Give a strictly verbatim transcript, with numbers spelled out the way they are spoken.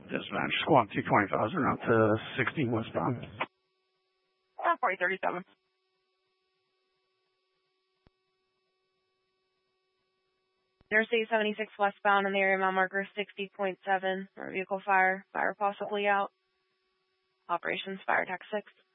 Dispatch, squad two twenty thousand out to sixteen westbound. Uh, forty thirty-seven. Interstate seventy-six westbound in the area mile marker sixty point seven. Vehicle fire. Fire possibly out. Operations Fire Tech six.